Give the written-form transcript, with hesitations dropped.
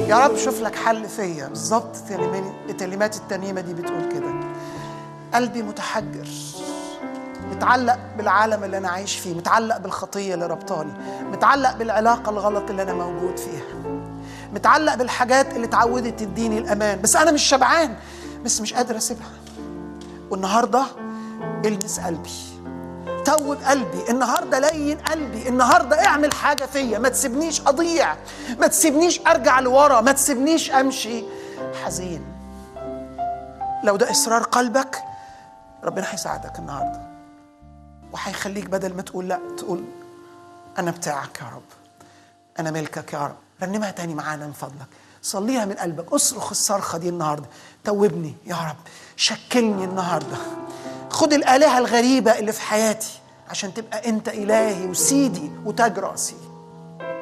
يا رب شوف لك حل فيا. بالظبط كلمات الترنيمة دي بتقول كده: قلبي متحجر، متعلق بالعالم اللي أنا عايش فيه، متعلق بالخطية اللي ربطاني، متعلق بالعلاقة الغلط اللي أنا موجود فيها، متعلق بالحاجات اللي اتعودت تديني الأمان، بس أنا مش شبعان، بس مش قادر أسيبها. والنهاردة المس قلبي، توب قلبي النهاردة، لين قلبي النهاردة، اعمل حاجة فيا، ما تسيبنيش أضيع، ما تسيبنيش أرجع لورا، ما تسيبنيش أمشي حزين. لو ده إصرار قلبك ربنا هيساعدك النهاردة، وهيخليك بدل ما تقول لا تقول أنا بتاعك يا رب، أنا ملكك يا رب. رنمها تاني معانا من فضلك، صليها من قلبك، اصرخ الصرخة دي النهاردة: توبني يا رب، شكلني النهاردة، خد الآلهة الغريبة اللي في حياتي عشان تبقى أنت إلهي وسيدي وتاج رأسي.